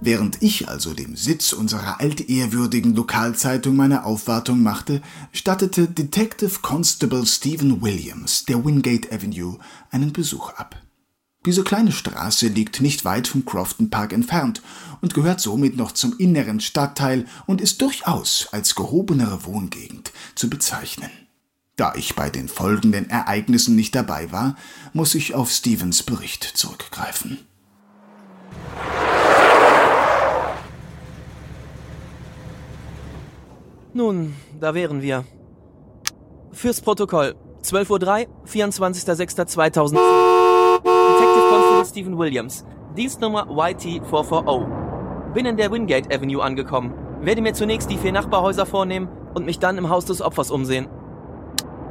Während ich also dem Sitz unserer altehrwürdigen Lokalzeitung meine Aufwartung machte, stattete Detective Constable Stephen Williams der Wingate Avenue einen Besuch ab. Diese kleine Straße liegt nicht weit vom Crofton Park entfernt und gehört somit noch zum inneren Stadtteil und ist durchaus als gehobenere Wohngegend zu bezeichnen. Da ich bei den folgenden Ereignissen nicht dabei war, muss ich auf Stephens Bericht zurückgreifen. Nun, da wären wir. Fürs Protokoll. 12:03 Uhr, 24.06.2010. Detective Constable Stephen Williams. Dienstnummer YT440. Bin in der Wingate Avenue angekommen. Werde mir zunächst die 4 Nachbarhäuser vornehmen und mich dann im Haus des Opfers umsehen.